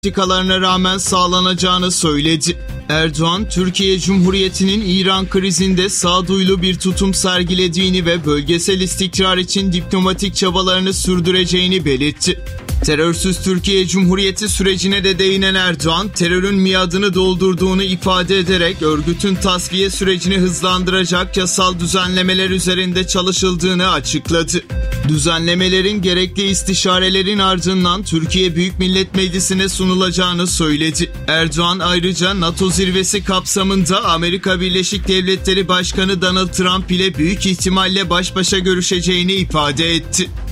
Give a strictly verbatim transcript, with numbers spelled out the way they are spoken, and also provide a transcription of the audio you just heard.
politikalarına rağmen sağlanacağını söyledi. Erdoğan, Türkiye Cumhuriyeti'nin İran krizinde sağduyulu bir tutum sergilediğini ve bölgesel istikrar için diplomatik çabalarını sürdüreceğini belirtti. Terörsüz Türkiye Cumhuriyeti sürecine de değinen Erdoğan, terörün miadını doldurduğunu ifade ederek örgütün tasfiye sürecini hızlandıracak yasal düzenlemeler üzerinde çalışıldığını açıkladı. Düzenlemelerin gerekli istişarelerin ardından Türkiye Büyük Millet Meclisi'ne sunulacağını söyledi. Erdoğan ayrıca NATO zirvesi kapsamında Amerika Birleşik Devletleri Başkanı Donald Trump ile büyük ihtimalle baş başa görüşeceğini ifade etti.